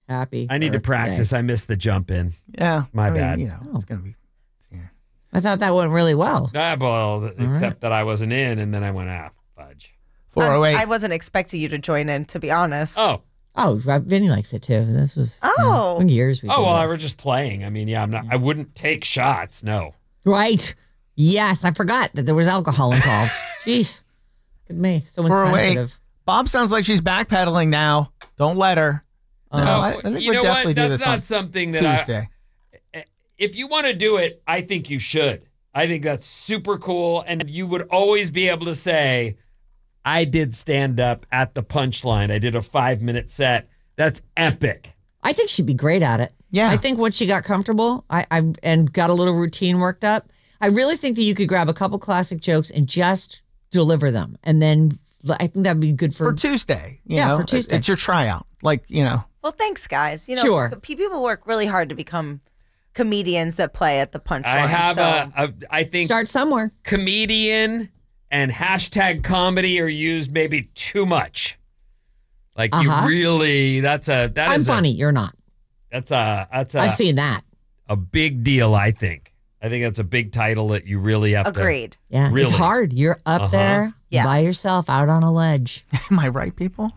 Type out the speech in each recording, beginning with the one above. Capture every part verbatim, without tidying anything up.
Happy. I need to practice. I missed the jump in. Yeah. My I mean, bad. You know, it's going to be. Yeah. I thought that went really well. Ah, well, except right. that I wasn't in, and then I went, ah, fudge. four oh eight. I wasn't expecting you to join in, to be honest. Oh. Oh, Vinny likes it too. This was Oh. you know, years we Oh, did well, I this. were just playing. I mean, yeah, I'm not. I wouldn't take shots. No. Right. Yes, I forgot that there was alcohol involved. Jeez. Look at me. So four oh eight. insensitive. Bob sounds like she's backpedaling now. Don't let her. Oh. No, I, I think you we'll know definitely what? do That's this not on something that Tuesday. I. If you want to do it, I think you should. I think that's super cool, and you would always be able to say, "I did stand up at the Punchline. I did a five minute set. That's epic." I think she'd be great at it. Yeah. I think once she got comfortable I, I and got a little routine worked up, I really think that you could grab a couple classic jokes and just deliver them. And then I think that'd be good for, For Tuesday. You Yeah, know? for Tuesday. It's your tryout. Like, you know. Well, thanks, guys. You know, Sure. p- people work really hard to become comedians that play at the Punchline. I have so. a, a. I think start somewhere. comedian and hashtag comedy are used maybe too much. Like Uh-huh. you really, that's a that I'm is a- funny. You're not. that's a that's a I've seen that. a big deal. I think. I think that's a big title that you really have Agreed. Yeah. Really? It's hard. You're up Uh-huh. there Yes. by yourself out on a ledge. Am I right, people?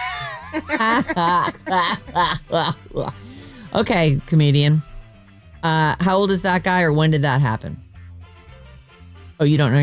Okay, comedian. Uh, how old is that guy or when did that happen? Oh, you don't know